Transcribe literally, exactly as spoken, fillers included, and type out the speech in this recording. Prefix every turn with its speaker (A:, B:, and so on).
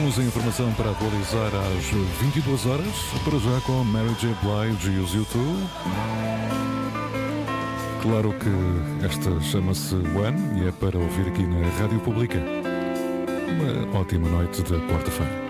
A: Temos a informação para atualizar às vinte e duas horas, para já com Mary J. Blige e os U dois. Claro que esta chama-se One e é para ouvir aqui na Rádio Pública. Uma ótima noite de quarta-feira.